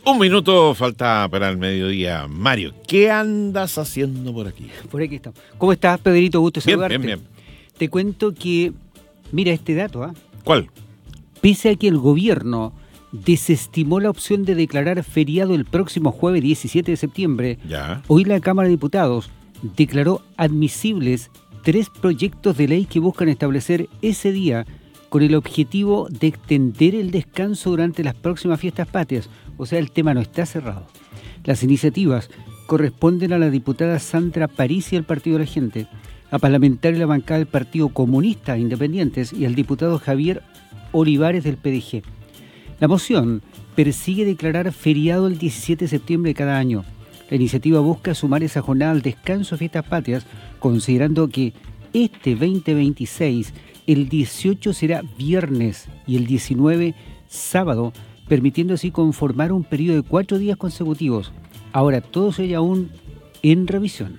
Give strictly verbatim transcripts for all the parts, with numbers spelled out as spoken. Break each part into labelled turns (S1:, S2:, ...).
S1: Un minuto falta para el mediodía. Mario, ¿qué andas haciendo por aquí?
S2: Por aquí estamos. ¿Cómo estás, Pedrito? Gusto
S1: Bien,
S2: saludarte.
S1: bien, bien.
S2: Te cuento que, mira este dato, ¿ah? ¿eh?
S1: ¿Cuál?
S2: Pese a que el gobierno desestimó la opción de declarar feriado el próximo jueves diecisiete de septiembre,
S1: Ya.
S2: hoy la Cámara de Diputados declaró admisibles tres proyectos de ley que buscan establecer ese día con el objetivo de extender el descanso durante las próximas fiestas patrias. O sea, el tema no está cerrado. Las iniciativas corresponden a la diputada Sandra Parisi del Partido de la Gente, a parlamentario de la bancada del Partido Comunista Independientes y al diputado Javier Olivares del P D G. La moción persigue declarar feriado el diecisiete de septiembre de cada año. La iniciativa busca sumar esa jornada al descanso de fiestas patrias, considerando que este veinte veintiséis, el dieciocho será viernes y el diecinueve sábado, permitiendo así conformar un periodo de cuatro días consecutivos. Ahora, todo se aún en revisión.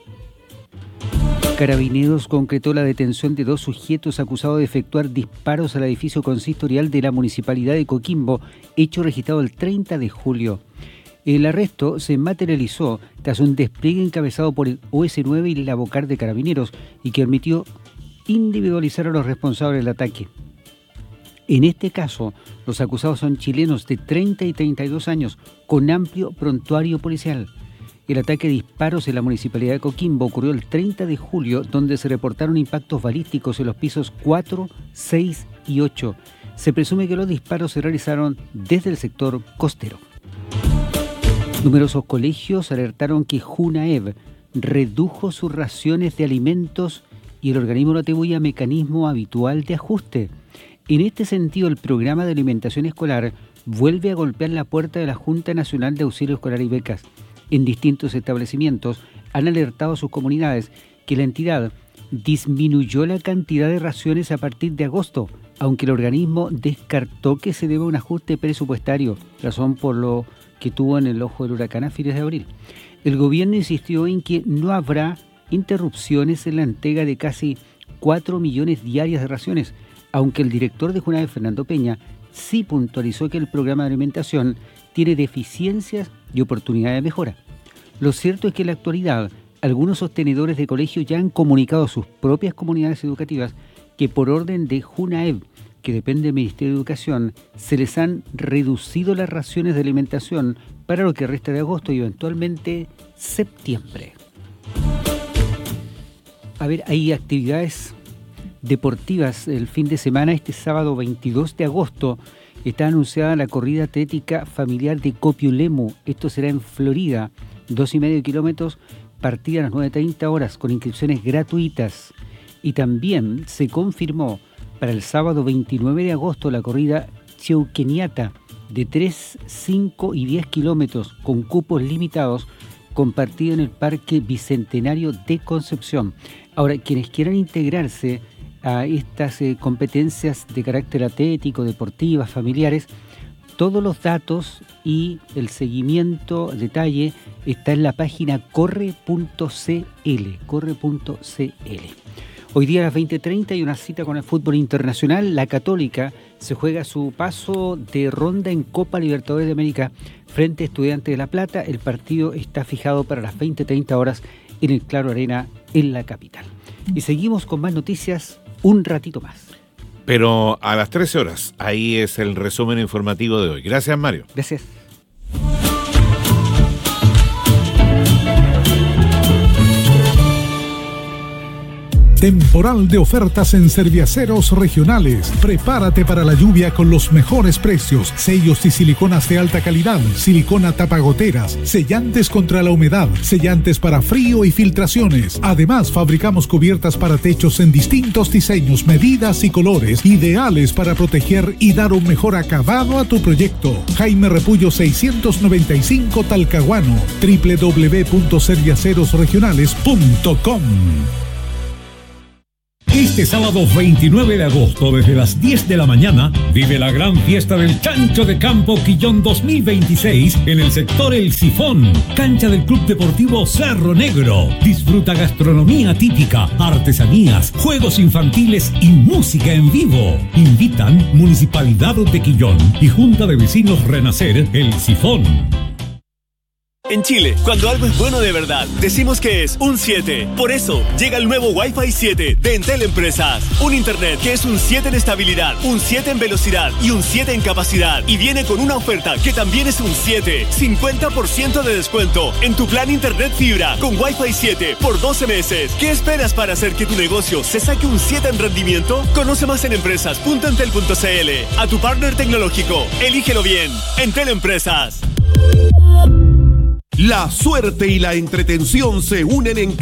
S2: Carabineros concretó la detención de dos sujetos acusados de efectuar disparos al edificio consistorial de la Municipalidad de Coquimbo, hecho registrado el treinta de julio. El arresto se materializó tras un despliegue encabezado por el O S nueve y la Bocar de Carabineros y que permitió individualizar a los responsables del ataque. En este caso, los acusados son chilenos de treinta y treinta y dos años con amplio prontuario policial. El ataque de disparos en la Municipalidad de Coquimbo ocurrió el treinta de julio, donde se reportaron impactos balísticos en los pisos cuatro, seis y ocho. Se presume que los disparos se realizaron desde el sector costero. Numerosos colegios alertaron que Junaev redujo sus raciones de alimentos y el organismo no atribuye mecanismo habitual de ajuste. En este sentido, el programa de alimentación escolar vuelve a golpear la puerta de la Junta Nacional de Auxilio Escolar y Becas. En distintos establecimientos han alertado a sus comunidades que la entidad disminuyó la cantidad de raciones a partir de agosto, aunque el organismo descartó que se deba a un ajuste presupuestario, razón por lo que tuvo en el ojo del huracán a fines de abril. El gobierno insistió en que no habrá interrupciones en la entrega de casi cuatro millones diarias de raciones, aunque el director de Junaev, Fernando Peña, sí puntualizó que el programa de alimentación tiene deficiencias y oportunidades de mejora. Lo cierto es que en la actualidad, algunos sostenedores de colegios ya han comunicado a sus propias comunidades educativas que por orden de Junaev, que depende del Ministerio de Educación, se les han reducido las raciones de alimentación para lo que resta de agosto y eventualmente septiembre. A ver, hay actividades deportivas el fin de semana. Este sábado veintidós de agosto está anunciada la corrida atlética familiar de Copiolemu. Esto será en Florida, dos y medio kilómetros, partida a las nueve treinta horas, con inscripciones gratuitas. Y también se confirmó para el sábado veintinueve de agosto la corrida Cheuqueniata de tres, cinco y diez kilómetros con cupos limitados, compartida en el Parque Bicentenario de Concepción. Ahora, quienes quieran integrarse a estas eh, competencias de carácter atlético, deportivas, familiares, todos los datos y el seguimiento, detalle, está en la página corre punto c l, corre punto c l. Hoy día a las veinte treinta hay una cita con el fútbol internacional. La Católica se juega su paso de ronda en Copa Libertadores de América frente a Estudiantes de La Plata. El partido está fijado para las veinte treinta horas en el Claro Arena en la capital. Y seguimos con más noticias un ratito más.
S1: Pero a las trece horas, ahí es el resumen informativo de hoy. Gracias, Mario.
S2: Gracias.
S3: Temporal de ofertas en Serviaceros Regionales. Prepárate para la lluvia con los mejores precios. Sellos y siliconas de alta calidad. Silicona tapagoteras. Sellantes contra la humedad. Sellantes para frío y filtraciones. Además, fabricamos cubiertas para techos en distintos diseños, medidas y colores, ideales para proteger y dar un mejor acabado a tu proyecto. Jaime Repullo seiscientos noventa y cinco Talcahuano. doble u doble u doble u punto serviaceros regionales punto com.
S4: Este sábado veintinueve de agosto, desde las diez de la mañana, vive la gran fiesta del Chancho de Campo Quillón dos mil veintiséis en el sector El Sifón, cancha del Club Deportivo Cerro Negro. Disfruta gastronomía típica, artesanías, juegos infantiles y música en vivo. Invitan Municipalidad de Quillón y Junta de Vecinos Renacer El Sifón.
S5: En Chile, cuando algo es bueno de verdad, decimos que es un siete. Por eso, llega el nuevo Wi-Fi siete de Entel Empresas. Un internet que es un siete en estabilidad, un siete en velocidad y un siete en capacidad. Y viene con una oferta que también es un siete. cincuenta por ciento de descuento en tu plan internet fibra con Wi-Fi siete por doce meses. ¿Qué esperas para hacer que tu negocio se saque un siete en rendimiento? Conoce más en empresas punto entel punto c l. A tu partner tecnológico, elígelo bien. Entel Empresas.
S6: La suerte y la entretención se unen en